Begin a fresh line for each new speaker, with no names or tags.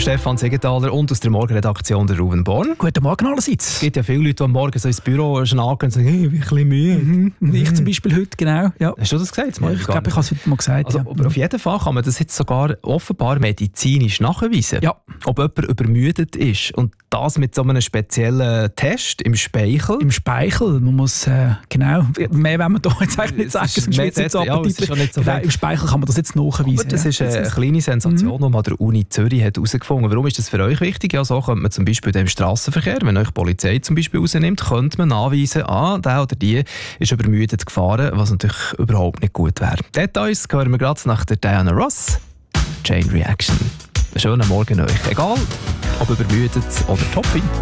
Stefan Siegenthaler und aus der Morgenredaktion der Ruben Born.
Guten Morgen allerseits.
Es gibt ja viele Leute, die am Morgen so ins Büro schnacken und sagen, hey, ich bin ein bisschen müde.
Ich zum Beispiel heute, genau. Ja.
Hast du das gesagt?
Ja, ich glaube, ich habe es heute mal gesagt.
Also, aber auf jeden Fall kann man das jetzt sogar offenbar medizinisch nachweisen.
Ja.
Ob jemand übermüdet ist. Und das mit so einem speziellen Test im Speichel.
Im Speichel, man muss, genau, mehr wollen wir da jetzt eigentlich nicht sagen, sonst wird es jetzt appetitlich. Genau, im Speichel kann man das jetzt nachweisen.
Aber das ist eine kleine Sensation, die man an der Uni Zürich hat herausgefunden. Warum ist das für euch wichtig? Ja, so könnte man zum Beispiel im Strassenverkehr, wenn euch die Polizei zum Beispiel rausnimmt, könnte man nachweisen, der oder die ist übermüdet gefahren, was natürlich überhaupt nicht gut wäre. Details hören wir gerade nach der Diana Ross. Chain Reaction. Einen schönen Morgen euch. Egal, ob übermüdet oder topfit.